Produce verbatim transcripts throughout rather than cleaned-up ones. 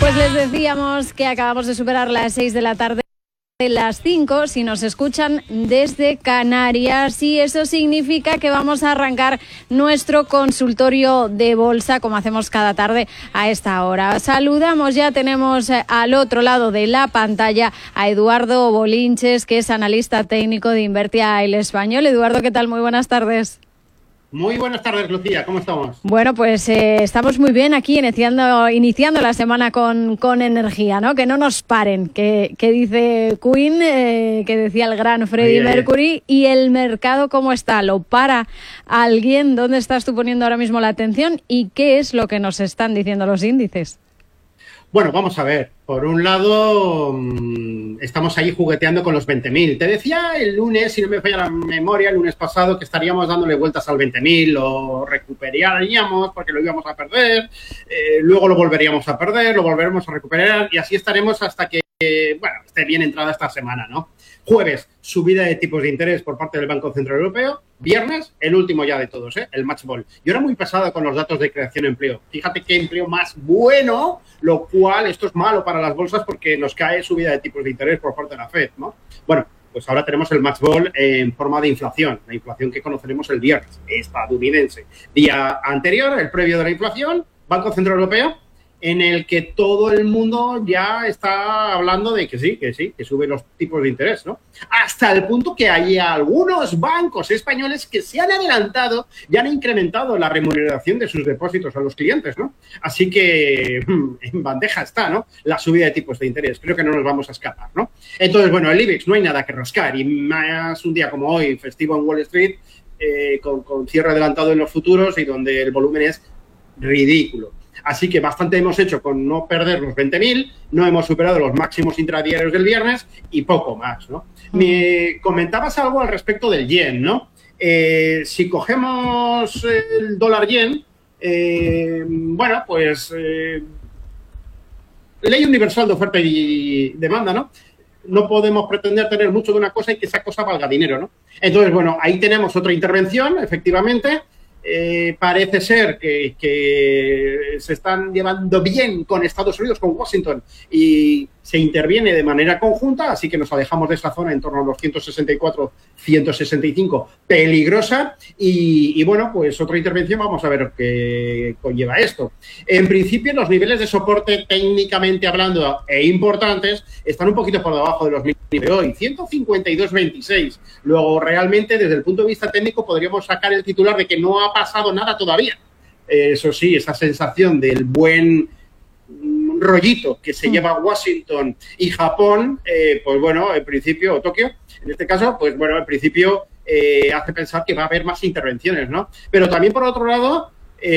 Pues les decíamos que acabamos de superar las seis de la tarde, las cinco, si nos escuchan desde Canarias, y eso significa que vamos a arrancar nuestro consultorio de bolsa, como hacemos cada tarde a esta hora. Saludamos, ya tenemos al otro lado de la pantalla a Eduardo Bolinches, que es analista técnico de Invertia El Español. Eduardo, ¿qué tal? Muy buenas tardes. Muy buenas tardes, Lucía. ¿Cómo estamos? Bueno, pues eh, estamos muy bien aquí, iniciando, iniciando la semana con, con energía, ¿no? Que no nos paren, que, que dice Queen, eh, que decía el gran Freddie ay, Mercury. Ay, ay. ¿Y el mercado cómo está? ¿Lo para alguien? ¿Dónde estás tú poniendo ahora mismo la atención? ¿Y qué es lo que nos están diciendo los índices? Bueno, vamos a ver. Por un lado, mmm, estamos ahí jugueteando con los veinte mil. Te decía el lunes, si no me falla la memoria, el lunes pasado, que estaríamos dándole vueltas al veinte mil, lo recuperaríamos porque lo íbamos a perder, eh, luego lo volveríamos a perder, lo volveremos a recuperar y así estaremos hasta que, eh, bueno, esté bien entrada esta semana, ¿no? Jueves, subida de tipos de interés por parte del Banco Central Europeo. Viernes, el último ya de todos, ¿eh? El match ball. Yo era muy pesado con los datos de creación de empleo. Fíjate qué empleo más bueno, lo cual esto es malo para las bolsas porque nos cae subida de tipos de interés por parte de la Fed, ¿no? Bueno, pues ahora tenemos el match ball en forma de inflación, la inflación que conoceremos el viernes, estadounidense. Día anterior, el previo de la inflación, Banco Central Europeo, en el que todo el mundo ya está hablando de que sí, que sí, que suben los tipos de interés, ¿no? Hasta el punto que hay algunos bancos españoles que se han adelantado y han incrementado la remuneración de sus depósitos a los clientes, ¿no? Así que en bandeja está, ¿no? La subida de tipos de interés. Creo que no nos vamos a escapar, ¿no? Entonces, bueno, el IBEX no hay nada que rascar y más un día como hoy, festivo en Wall Street, eh, con, con cierre adelantado en los futuros y donde el volumen es ridículo. Así que bastante hemos hecho con no perder los veinte mil, no hemos superado los máximos intradiarios del viernes y poco más, ¿no? Uh-huh. Me comentabas algo al respecto del yen, ¿no? Eh, si cogemos el dólar yen, eh, bueno, pues eh, ley universal de oferta y demanda, ¿no? No podemos pretender tener mucho de una cosa y que esa cosa valga dinero, ¿no? Entonces, bueno, ahí tenemos otra intervención, efectivamente. Eh, parece ser que, que se están llevando bien con Estados Unidos, con Washington, y se interviene de manera conjunta, así que nos alejamos de esa zona en torno a los ciento sesenta y cuatro, ciento sesenta y cinco, peligrosa, y, y bueno, pues otra intervención, vamos a ver qué conlleva esto. En principio, los niveles de soporte, técnicamente hablando, e importantes, están un poquito por debajo de los mínimos de hoy, ciento cincuenta y dos coma veintiséis. Luego, realmente, desde el punto de vista técnico, podríamos sacar el titular de que no ha pasado nada todavía. Eh, eso sí, esa sensación del buen rollito que se lleva Washington y Japón, eh, pues bueno, en principio, o Tokio, en este caso, pues bueno, en principio eh, hace pensar que va a haber más intervenciones, ¿no? Pero también, por otro lado,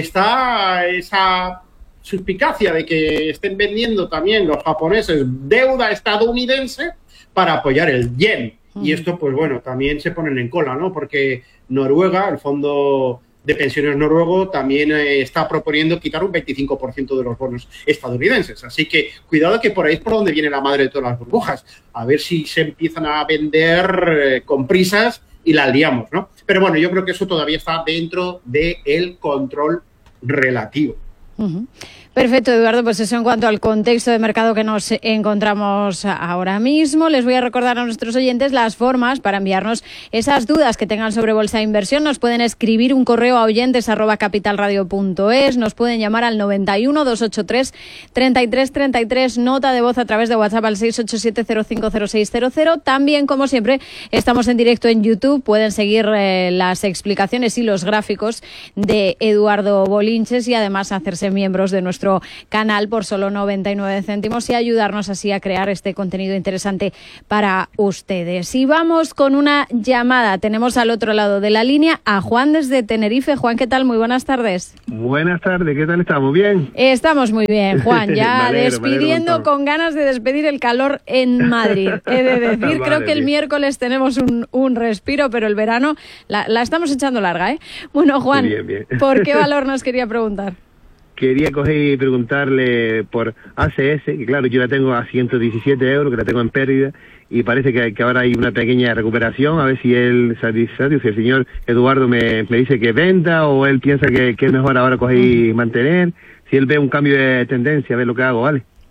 está esa suspicacia de que estén vendiendo también los japoneses deuda estadounidense para apoyar el yen. Y esto, pues bueno, también se ponen en cola, ¿no? Porque Noruega, el fondo de pensiones noruego, también eh, está proponiendo quitar un veinticinco por ciento de los bonos estadounidenses. Así que cuidado, que por ahí es por donde viene la madre de todas las burbujas. A ver si se empiezan a vender eh, con prisas y la liamos, ¿no? Pero bueno, yo creo que eso todavía está dentro del control relativo. Uh-huh. Perfecto, Eduardo, pues eso en cuanto al contexto de mercado que nos encontramos ahora mismo. Les voy a recordar a nuestros oyentes las formas para enviarnos esas dudas que tengan sobre bolsa de inversión. Nos pueden escribir un correo a oyentes arroba capitalradio punto es, nos pueden llamar al noventa y uno, doscientos ochenta y tres, treinta y tres treinta y tres, nota de voz a través de WhatsApp al seis ocho siete cero cinco cero seis cero cero. También, como siempre, estamos en directo en YouTube. Pueden seguir eh, las explicaciones y los gráficos de Eduardo Bolinches y además hacerse miembros de nuestro canal por solo noventa y nueve céntimos y ayudarnos así a crear este contenido interesante para ustedes. Y vamos con una llamada. Tenemos al otro lado de la línea a Juan desde Tenerife. Juan, ¿qué tal? Muy buenas tardes. Buenas tardes, ¿qué tal estamos? ¿Bien? Estamos muy bien, Juan. Ya alegro, despidiendo con ganas de despedir el calor en Madrid. He de decir, vale, creo que el miércoles tenemos un, un respiro, pero el verano la, la estamos echando larga, ¿eh? Bueno, Juan, bien, bien. ¿Por qué valor nos quería preguntar? Quería coger y preguntarle por A C S, que claro, yo la tengo a ciento diecisiete euros, que la tengo en pérdida, y parece que, que ahora hay una pequeña recuperación, a ver si él, si el señor Eduardo me, me dice que venda, o él piensa que, que es mejor ahora coger y mantener, si él ve un cambio de tendencia, a ver lo que hago, ¿vale?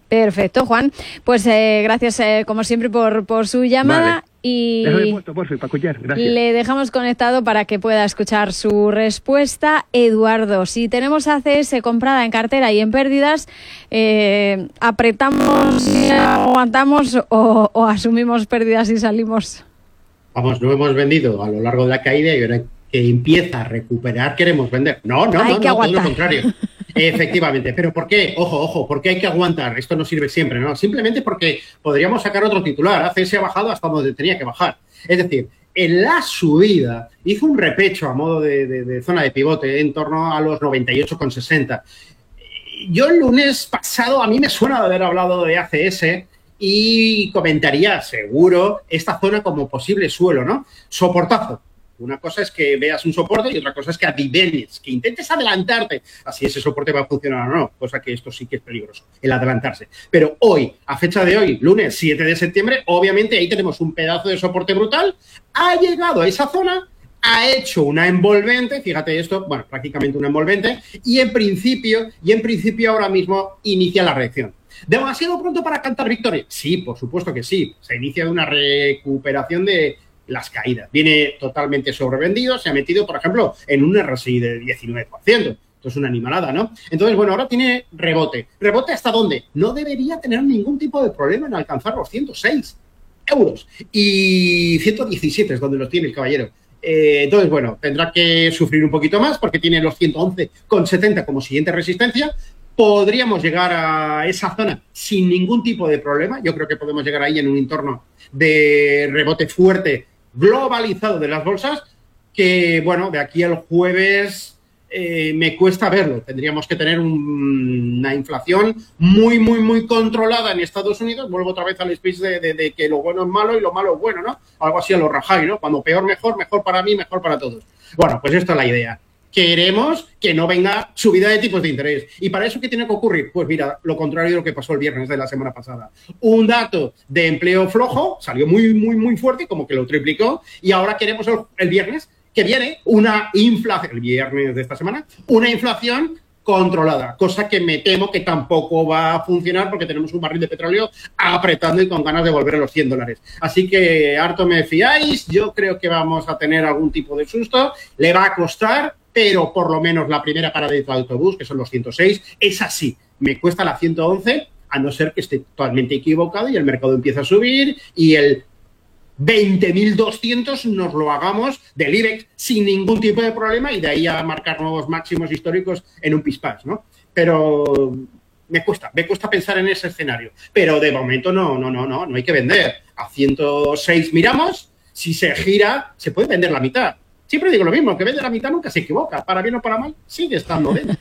Perfecto, Juan. Pues eh, gracias, eh, como siempre, por, por su llamada. Vale. Y Déjame puesto, por fin, para escuchar. Gracias. le dejamos conectado para que pueda escuchar su respuesta. Eduardo, si tenemos A C S comprada en cartera y en pérdidas, eh, ¿apretamos y aguantamos o, o asumimos pérdidas y salimos? Vamos, no hemos vendido a lo largo de la caída y ahora que empieza a recuperar queremos vender. No, no, Hay no, que no, todo aguantar. lo contrario. Efectivamente, pero ¿por qué? Ojo, ojo, ¿por qué hay que aguantar? Esto no sirve siempre, ¿no? Simplemente porque podríamos sacar otro titular. A C S ha bajado hasta donde tenía que bajar. Es decir, en la subida hizo un repecho a modo de, de, de zona de pivote en torno a los noventa y ocho coma sesenta. Yo el lunes pasado a mí me suena de haber hablado de A C S y comentaría seguro esta zona como posible suelo, ¿no? Soportazo. Una cosa es que veas un soporte y otra cosa es que adivines, que intentes adelantarte a si ese soporte va a funcionar o no, cosa que esto sí que es peligroso, el adelantarse. Pero hoy, a fecha de hoy, lunes siete de septiembre, obviamente ahí tenemos un pedazo de soporte brutal, ha llegado a esa zona, ha hecho una envolvente, fíjate esto, bueno, prácticamente una envolvente, y en principio, y en principio ahora mismo inicia la reacción. ¿Demasiado pronto para cantar victoria? Sí, por supuesto que sí. Se inicia de una recuperación de las caídas. Viene totalmente sobrevendido, se ha metido, por ejemplo, en un R S I de diecinueve por ciento. Esto es una animalada, ¿no? Entonces, bueno, ahora tiene rebote. ¿Rebote hasta dónde? No debería tener ningún tipo de problema en alcanzar los ciento seis euros. Y ciento diecisiete es donde los tiene el caballero. Eh, entonces, bueno, tendrá que sufrir un poquito más porque tiene los ciento once coma setenta como siguiente resistencia. Podríamos llegar a esa zona sin ningún tipo de problema. Yo creo que podemos llegar ahí en un entorno de rebote fuerte globalizado de las bolsas que, bueno, de aquí al jueves eh, me cuesta verlo. Tendríamos que tener un, una inflación muy, muy, muy controlada en Estados Unidos. Vuelvo otra vez al speech de, de, de que lo bueno es malo y lo malo es bueno, ¿no? Algo así a lo Rajai, ¿no? Cuando peor, mejor, mejor para mí, mejor para todos. Bueno, pues esta es la idea. Queremos que no venga subida de tipos de interés. ¿Y para eso qué tiene que ocurrir? Pues mira, lo contrario de lo que pasó el viernes de la semana pasada. Un dato de empleo flojo, salió muy, muy, muy fuerte, como que lo triplicó, y ahora queremos el, el viernes que viene una inflación, el viernes de esta semana, una inflación controlada, cosa que me temo que tampoco va a funcionar porque tenemos un barril de petróleo apretando y con ganas de volver a los cien dólares. Así que harto me fiáis, yo creo que vamos a tener algún tipo de susto, le va a costar, pero por lo menos la primera parada de autobús, que son los ciento seis, es así. Me cuesta la ciento once, a no ser que esté totalmente equivocado y el mercado empieza a subir y el veinte mil doscientos nos lo hagamos del IBEX sin ningún tipo de problema y de ahí a marcar nuevos máximos históricos en un pispás, ¿no? Pero me cuesta, me cuesta pensar en ese escenario. Pero de momento no, no, no, no, no hay que vender. A ciento seis miramos, si se gira, se puede vender la mitad. Siempre digo lo mismo, el que vende la mitad nunca se equivoca. Para bien o para mal, sigue estando dentro.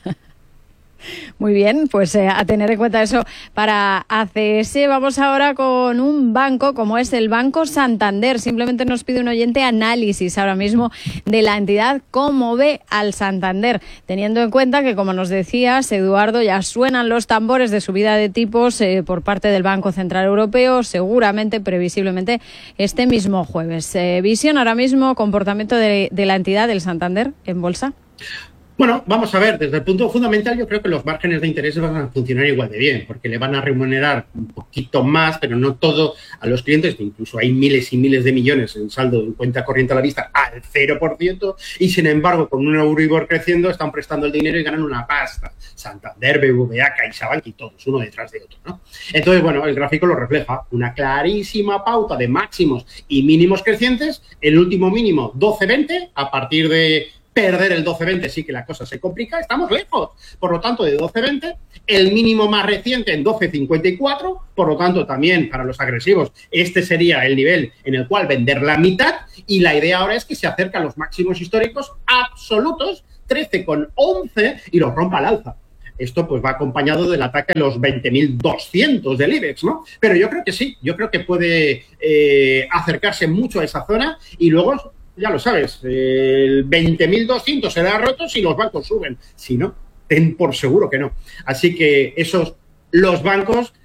Muy bien, pues eh, a tener en cuenta eso para A C S. Vamos ahora con un banco como es el Banco Santander. Simplemente nos pide un oyente análisis ahora mismo de la entidad, cómo ve al Santander, teniendo en cuenta que, como nos decías, Eduardo, ya suenan los tambores de subida de tipos eh, por parte del Banco Central Europeo, seguramente, previsiblemente, este mismo jueves. Eh, visión ahora mismo, comportamiento de, de la entidad del Santander en bolsa. Bueno, vamos a ver, desde el punto fundamental yo creo que los márgenes de interés van a funcionar igual de bien, porque le van a remunerar un poquito más, pero no todo a los clientes, incluso hay miles y miles de millones en saldo en cuenta corriente a la vista al cero por ciento, y sin embargo con un Euribor creciendo están prestando el dinero y ganan una pasta. Santander, B B V A, CaixaBank y todos, uno detrás de otro, ¿no? Entonces, bueno, el gráfico lo refleja, una clarísima pauta de máximos y mínimos crecientes, el último mínimo doce veinte, a partir de perder el doce veinte sí que la cosa se complica, estamos lejos, por lo tanto, de doce veinte, el mínimo más reciente en doce cincuenta y cuatro, por lo tanto, también para los agresivos, este sería el nivel en el cual vender la mitad, y la idea ahora es que se acerca a los máximos históricos absolutos, trece coma once, y los rompa al alza. Esto pues va acompañado del ataque a los veinte mil doscientos del IBEX, ¿no? Pero yo creo que sí, yo creo que puede eh, acercarse mucho a esa zona, y luego, ya lo sabes, el veinte mil doscientos se da roto si los bancos suben. Si no, ten por seguro que no. Así que esos, los bancos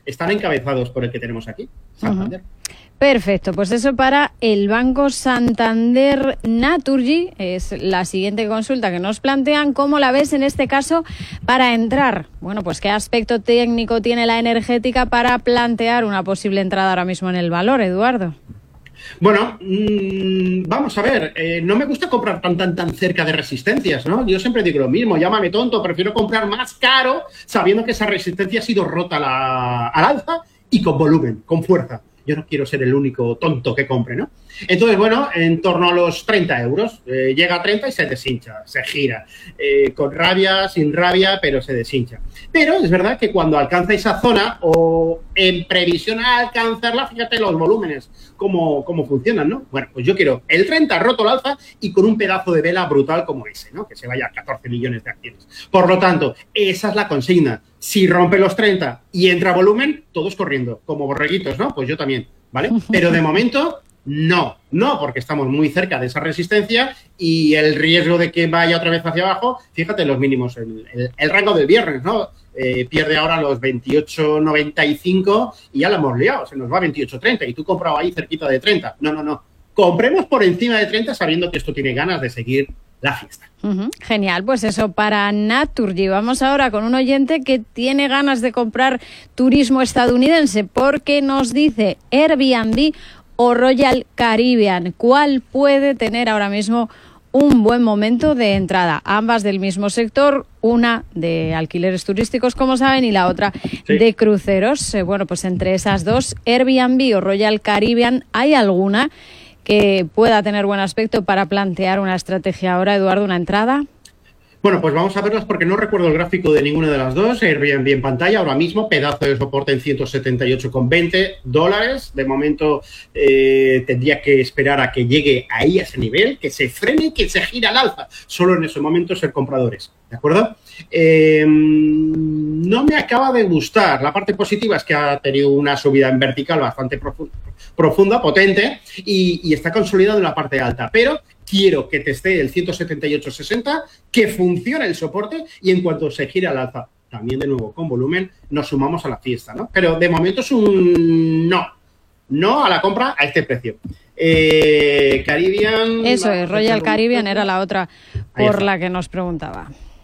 están encabezados por el que tenemos aquí, Santander. Uh-huh. Perfecto, pues eso para el Banco Santander Naturgy. Es la siguiente consulta que nos plantean. ¿Cómo la ves en este caso para entrar? Bueno, pues ¿qué aspecto técnico tiene la energética para plantear una posible entrada ahora mismo en el valor, Eduardo? Bueno, mmm, vamos a ver, eh, no me gusta comprar tan, tan, tan cerca de resistencias, ¿no? Yo siempre digo lo mismo, llámame tonto, prefiero comprar más caro sabiendo que esa resistencia ha sido rota a la, al alza y con volumen, con fuerza. Yo no quiero ser el único tonto que compre, ¿no? Entonces, bueno, en torno a los treinta euros. Eh, llega a treinta y se deshincha, se gira. Eh, con rabia, sin rabia, pero se deshincha. Pero es verdad que cuando alcanza esa zona, o en previsión a alcanzarla, fíjate los volúmenes, cómo, cómo funcionan, ¿no? Bueno, pues yo quiero el treinta roto al alza y con un pedazo de vela brutal como ese, ¿no? Que se vaya a catorce millones de acciones. Por lo tanto, esa es la consigna. Si rompe los treinta y entra volumen, todos corriendo, como borreguitos, ¿no? Pues yo también, ¿vale? Pero de momento, no. No, porque estamos muy cerca de esa resistencia y el riesgo de que vaya otra vez hacia abajo, fíjate los mínimos, el, el, el rango del viernes, ¿no? Eh, pierde ahora los veintiocho noventa y cinco y ya la hemos liado, se nos va a veintiocho treinta y tú comprado ahí cerquita de treinta. No, no, no. Compremos por encima de treinta sabiendo que esto tiene ganas de seguir la fiesta. Uh-huh. Genial, pues eso para Naturgy. Vamos ahora con un oyente que tiene ganas de comprar turismo estadounidense porque nos dice Airbnb o Royal Caribbean. ¿Cuál puede tener ahora mismo un buen momento de entrada? Ambas del mismo sector, una de alquileres turísticos, como saben, y la otra sí. de cruceros. Eh, bueno, pues entre esas dos, Airbnb o Royal Caribbean, ¿hay alguna que pueda tener buen aspecto para plantear una estrategia ahora, Eduardo, una entrada? Bueno, pues vamos a verlas porque no recuerdo el gráfico de ninguna de las dos. Airbnb en pantalla ahora mismo, pedazo de soporte en ciento setenta y ocho con veinte dólares. De momento eh, tendría que esperar a que llegue ahí a ese nivel, que se frene y que se gire al alza. Solo en ese momento ser compradores, ¿de acuerdo? Eh, no me acaba de gustar. La parte positiva es que ha tenido una subida en vertical bastante profunda, profunda potente, y, y está consolidado en la parte alta. Pero quiero que teste el ciento setenta y ocho sesenta, que funcione el soporte y en cuanto se gire al alza, también de nuevo con volumen, nos sumamos a la fiesta, ¿no? Pero de momento es un no. No a la compra a este precio. Eh, Caribbean... Eso es, Royal Caribbean era la otra por la que nos preguntaba.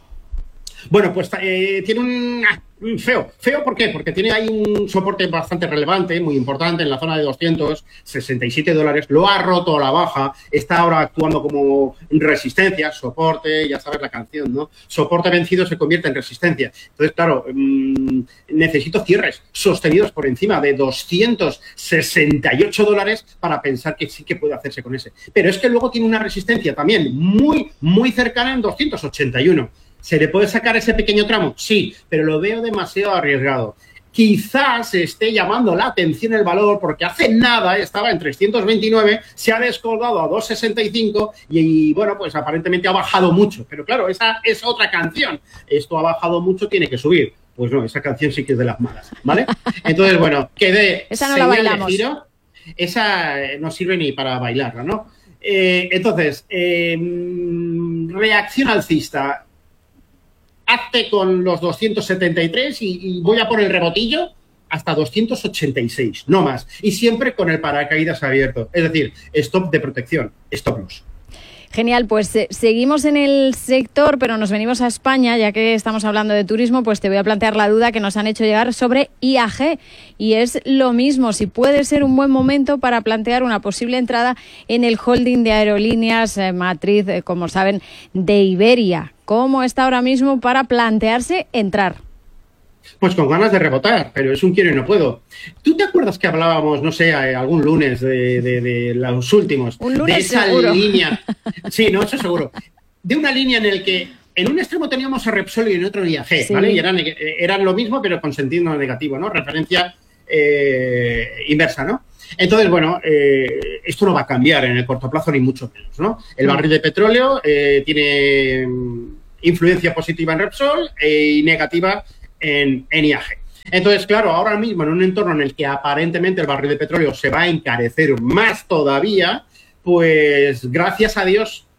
Bueno, pues eh, tiene un... Ah, feo. ¿Feo por qué? Porque tiene ahí un soporte bastante relevante, muy importante, en la zona de doscientos sesenta y siete dólares. Lo ha roto a la baja. Está ahora actuando como resistencia, soporte, ya sabes la canción, ¿no? Soporte vencido se convierte en resistencia. Entonces, claro, mmm, necesito cierres sostenidos por encima de doscientos sesenta y ocho dólares para pensar que sí que puede hacerse con ese. Pero es que luego tiene una resistencia también muy, muy cercana en doscientos ochenta y uno. ¿Se le puede sacar ese pequeño tramo? Sí, pero lo veo demasiado arriesgado. Quizás esté llamando la atención el valor porque hace nada estaba en trescientos veintinueve, se ha descolgado a doscientos sesenta y cinco y, y bueno, pues aparentemente ha bajado mucho. Pero claro, esa es otra canción. Esto ha bajado mucho, tiene que subir. Pues no, esa canción sí que es de las malas, ¿vale? Entonces, bueno, quedé esa no la bailamos. De giro. Esa no sirve ni para bailarla, ¿no? Eh, entonces, eh, reacción alcista. Hazte con los doscientos setenta y tres y, y voy a por el rebotillo hasta doscientos ochenta y seis, no más. Y siempre con el paracaídas abierto. Es decir, stop de protección, stop loss. Genial, pues eh, seguimos en el sector, pero nos venimos a España, ya que estamos hablando de turismo, pues te voy a plantear la duda que nos han hecho llegar sobre I A G. Y es lo mismo, si puede ser un buen momento para plantear una posible entrada en el holding de aerolíneas eh, matriz, eh, como saben, de Iberia. ¿Cómo está ahora mismo para plantearse entrar? Pues con ganas de rebotar, pero es un quiero y no puedo. ¿Tú te acuerdas que hablábamos, no sé, algún lunes de, de, de los últimos? Un lunes de esa seguro. línea. Sí, no, eso seguro. De una línea en el que en un extremo teníamos a Repsol y en otro I A G, sí. ¿Vale? Y eran, eran lo mismo, pero con sentido negativo, ¿no? Referencia eh, inversa, ¿no? Entonces, bueno, eh, esto no va a cambiar en el corto plazo ni mucho menos, ¿no? El barril de petróleo eh, tiene influencia positiva en Repsol y negativa en, en I A G. Entonces, claro, ahora mismo en un entorno en el que aparentemente el barril de petróleo se va a encarecer más todavía, pues gracias a Dios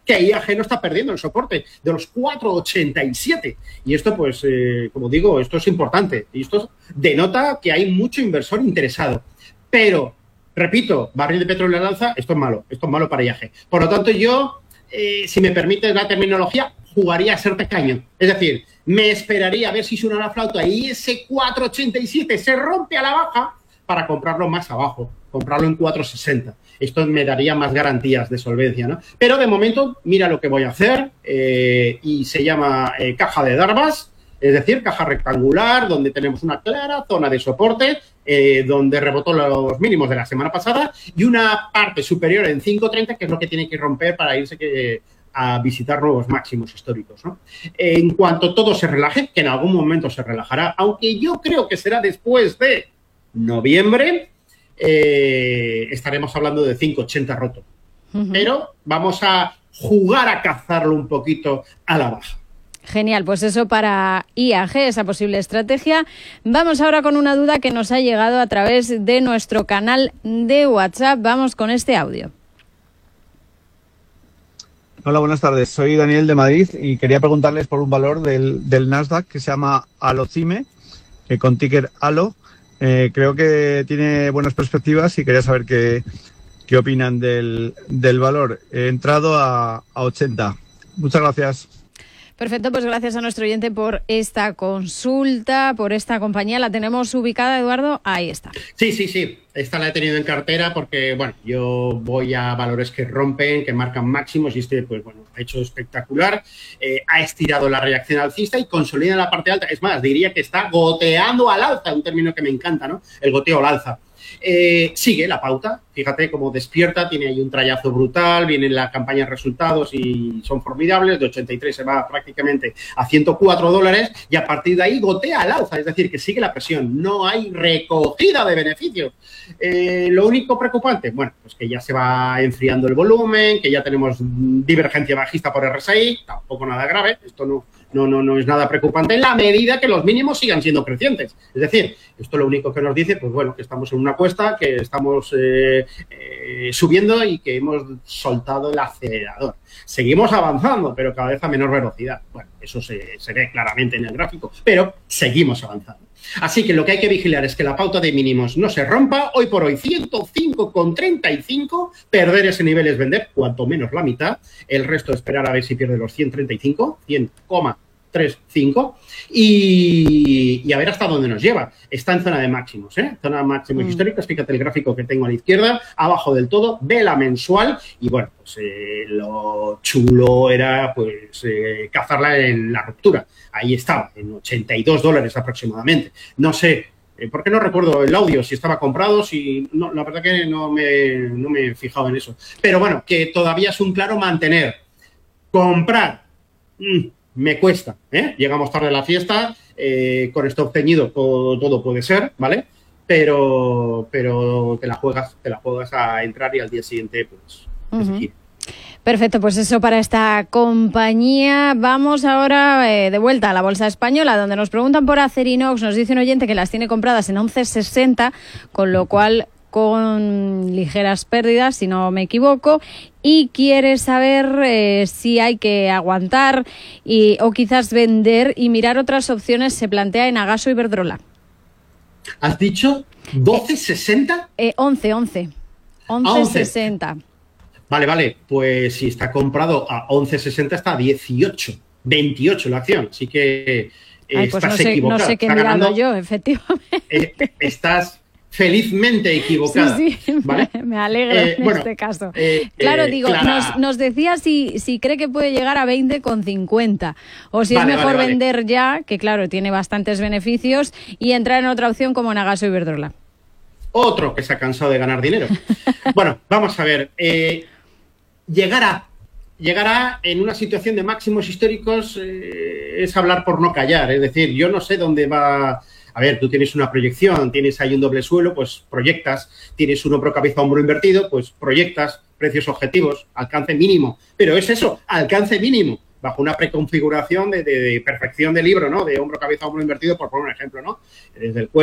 que I A G no está perdiendo el soporte de los cuatro ochenta y siete. Y esto, pues, eh, como digo, esto es importante. Y esto denota que hay mucho inversor interesado. Pero, repito, barril de petróleo al alza, esto es malo. Esto es malo para I A G. Por lo tanto, yo, eh, si me permite la terminología, jugaría a ser tacaño. Es decir, me esperaría a ver si suena la flauta y ese cuatro ochenta y siete se rompe a la baja para comprarlo más abajo, comprarlo en cuatro sesenta. Esto me daría más garantías de solvencia, ¿no? Pero de momento, mira lo que voy a hacer, eh, y se llama eh, caja de Darvas, es decir, caja rectangular, donde tenemos una clara zona de soporte, eh, donde rebotó los mínimos de la semana pasada, y una parte superior en cinco treinta, que es lo que tiene que romper para irse que, a visitar nuevos máximos históricos, ¿no? En cuanto todo se relaje, que en algún momento se relajará, aunque yo creo que será después de noviembre, eh, estaremos hablando de cinco ochenta roto. Uh-huh. Pero vamos a jugar a cazarlo un poquito a la baja. Genial, pues eso para I A G, esa posible estrategia. Vamos ahora con una duda que nos ha llegado a través de nuestro canal de WhatsApp. Vamos con este audio. Hola, buenas tardes. Soy Daniel de Madrid y quería preguntarles por un valor del, del Nasdaq que se llama Alocime, eh, con ticker ALO. Eh, creo que tiene buenas perspectivas y quería saber qué, qué opinan del, del valor. He entrado a, a ochenta. Muchas gracias. Perfecto, pues gracias a nuestro oyente por esta consulta, por esta compañía. ¿La tenemos ubicada, Eduardo? Ahí está. Sí, sí, sí. Esta la he tenido en cartera porque, bueno, yo voy a valores que rompen, que marcan máximos y este, pues bueno, ha hecho espectacular. Eh, ha estirado la reacción alcista y consolida la parte alta. Es más, diría que está goteando al alza, un término que me encanta, ¿no? El goteo al alza. Eh, sigue la pauta, fíjate cómo despierta, tiene ahí un trayazo brutal, viene la campaña de resultados y son formidables, de ochenta y tres se va prácticamente a ciento cuatro dólares y a partir de ahí gotea al alza, es decir, que sigue la presión, no hay recogida de beneficios. Eh, lo único preocupante, bueno, pues que ya se va enfriando el volumen, que ya tenemos divergencia bajista por R S I, tampoco nada grave, esto no... No, no, no es nada preocupante en la medida que los mínimos sigan siendo crecientes. Es decir, esto lo único que nos dice, pues bueno, que estamos en una cuesta, que estamos eh, eh, subiendo y que hemos soltado el acelerador. Seguimos avanzando, pero cada vez a menor velocidad. Bueno, eso se, se ve claramente en el gráfico, pero seguimos avanzando. Así que lo que hay que vigilar es que la pauta de mínimos no se rompa. Hoy por hoy ciento cinco coma treinta y cinco, perder ese nivel es vender, cuanto menos la mitad. El resto esperar a ver si pierde los ciento treinta y cinco, cien coma treinta y cinco y, y a ver hasta dónde nos lleva. Está en zona de máximos, ¿eh? Zona de máximos mm. históricos. Fíjate el gráfico que tengo a la izquierda, abajo del todo, vela mensual y bueno, pues eh, lo chulo era pues eh, cazarla en la ruptura. Ahí estaba, en ochenta y dos dólares aproximadamente. No sé, eh, ¿por qué no recuerdo el audio? Si estaba comprado, si... No, la verdad que no me, no me he fijado en eso. Pero bueno, que todavía es un claro mantener. Comprar... Mmm, me cuesta, ¿eh? Llegamos tarde a la fiesta, eh, con stop ceñido todo, todo puede ser, ¿vale? Pero, pero te la juegas, te la juegas a entrar y al día siguiente, pues, uh-huh. Perfecto, pues eso para esta compañía. Vamos ahora eh, de vuelta a la bolsa española, donde nos preguntan por Acerinox. Nos dice un oyente que las tiene compradas en once sesenta, con lo cual con ligeras pérdidas, si no me equivoco, y quiere saber eh, si hay que aguantar y, o quizás vender y mirar otras opciones. Se plantea en Agaso Iberdrola. ¿Has dicho doce sesenta? Eh, once, once. once sesenta. Vale, vale, pues si está comprado a once sesenta está a dieciocho, veintiocho la acción, así que eh, Ay, pues estás no sé, equivocado. No sé qué he mirado yo, efectivamente. Eh, estás felizmente equivocada. Sí, sí, ¿vale? me, me alegro eh, en bueno, este caso. Eh, claro, eh, digo, Clara... nos, nos decía si, si cree que puede llegar a veinte con cincuenta o si vale, es mejor vale, vender vale. ya, que claro, tiene bastantes beneficios, y entrar en otra opción como en Agaso Iberdrola. Otro que se ha cansado de ganar dinero. Bueno, vamos a ver. Eh, llegará, llegará en una situación de máximos históricos, eh, es hablar por no callar. Es decir, yo no sé dónde va... A ver, tú tienes una proyección, tienes ahí un doble suelo, pues proyectas, tienes un hombro cabeza hombro invertido, pues proyectas precios objetivos, alcance mínimo. Pero es eso, alcance mínimo, bajo una preconfiguración de, de, de perfección de libro, ¿no? De hombro cabeza hombro invertido, por poner un ejemplo, ¿no? Desde el cuello